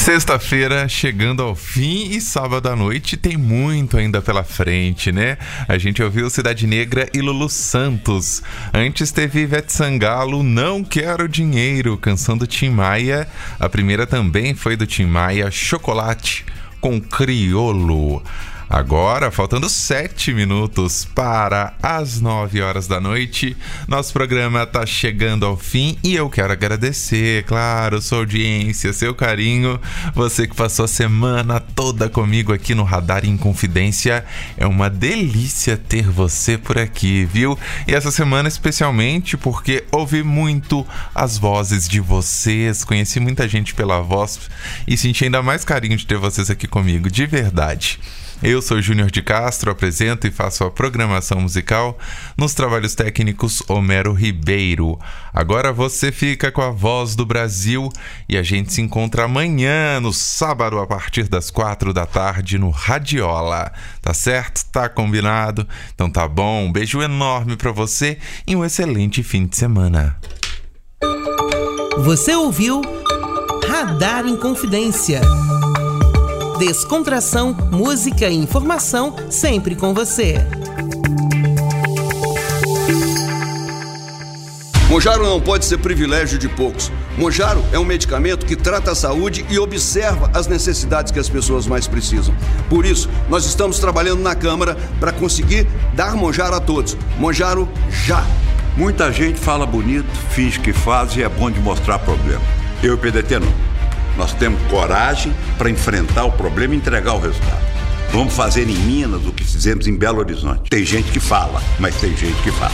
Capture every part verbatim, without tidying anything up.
Sexta-feira chegando ao fim e sábado à noite tem muito ainda pela frente, né? A gente ouviu Cidade Negra e Lulu Santos. Antes teve Ivete Sangalo, Não Quero Dinheiro, canção do Tim Maia. A primeira também foi do Tim Maia, Chocolate com Criolo. Agora, faltando sete minutos para as nove horas da noite, nosso programa está chegando ao fim e eu quero agradecer, claro, sua audiência, seu carinho, você que passou a semana toda comigo aqui no Radar Inconfidência. É uma delícia ter você por aqui, viu? E essa semana especialmente porque ouvi muito as vozes de vocês, conheci muita gente pela voz e senti ainda mais carinho de ter vocês aqui comigo, de verdade. Eu sou Júnior de Castro, apresento e faço a programação musical, nos trabalhos técnicos Homero Ribeiro. Agora você fica com a Voz do Brasil e a gente se encontra amanhã, no sábado, a partir das quatro da tarde, no Radiola. Tá certo? Tá combinado? Então tá bom, um beijo enorme pra você e um excelente fim de semana. Você ouviu Radar Inconfidência. Descontração, música e informação sempre com você. Monjaro não pode ser privilégio de poucos. Monjaro é um medicamento que trata a saúde e observa as necessidades que as pessoas mais precisam. Por isso, nós estamos trabalhando na Câmara para conseguir dar Monjaro a todos. Monjaro já! Muita gente fala bonito, finge que faz e é bom de mostrar problema. Eu e o P D T não. Nós temos coragem para enfrentar o problema e entregar o resultado. Vamos fazer em Minas o que fizemos em Belo Horizonte. Tem gente que fala, mas tem gente que faz.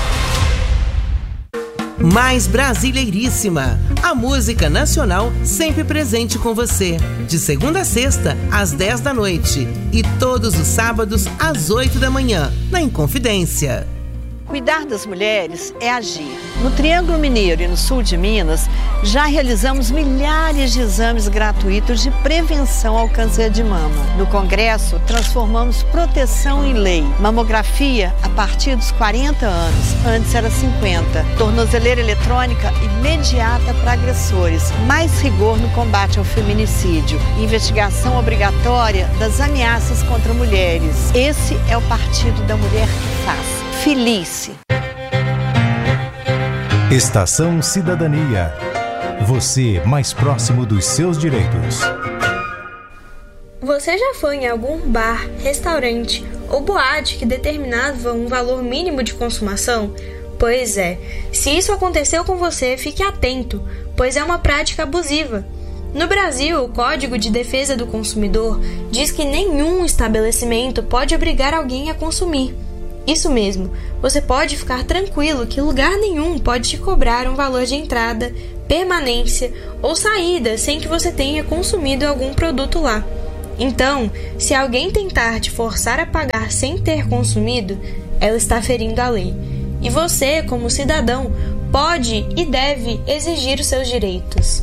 Mais Brasileiríssima, a música nacional sempre presente com você. De segunda a sexta, às dez da noite. E todos os sábados, às oito da manhã, na Inconfidência. Cuidar das mulheres é agir. No Triângulo Mineiro e no sul de Minas, já realizamos milhares de exames gratuitos de prevenção ao câncer de mama. No Congresso, transformamos proteção em lei. Mamografia a partir dos quarenta anos, antes era cinquenta. Tornozeleira eletrônica imediata para agressores. Mais rigor no combate ao feminicídio. Investigação obrigatória das ameaças contra mulheres. Esse é o Partido da Mulher que faz. Felice. Estação Cidadania. Você mais próximo dos seus direitos. Você já foi em algum bar, restaurante ou boate que determinava um valor mínimo de consumação? Pois é, se isso aconteceu com você, fique atento, pois é uma prática abusiva. No Brasil, o Código de Defesa do Consumidor diz que nenhum estabelecimento pode obrigar alguém a consumir. Isso mesmo, você pode ficar tranquilo que lugar nenhum pode te cobrar um valor de entrada, permanência ou saída sem que você tenha consumido algum produto lá. Então, se alguém tentar te forçar a pagar sem ter consumido, ela está ferindo a lei. E você, como cidadão, pode e deve exigir os seus direitos.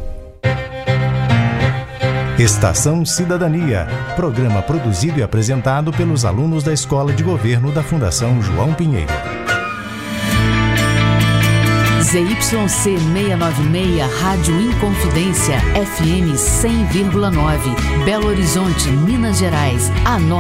Estação Cidadania, programa produzido e apresentado pelos alunos da Escola de Governo da Fundação João Pinheiro. Z Y C seiscentos e noventa e seis, Rádio Inconfidência, F M cem vírgula nove, Belo Horizonte, Minas Gerais. A